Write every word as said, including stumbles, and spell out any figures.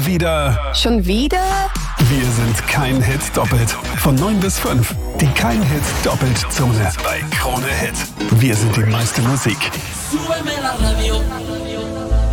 wieder. Schon wieder? Wir sind kein Hit doppelt. Von neun bis fünf. Die kein Hit doppelt Zone bei Krone Hit. Wir sind die meiste Musik. Súbeme la radio.